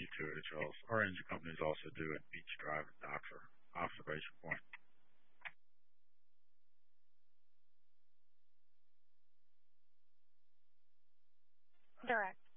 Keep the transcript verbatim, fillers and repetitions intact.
to it as well. Our engine companies also do at Beach Drive and Doxer observation point. Direct.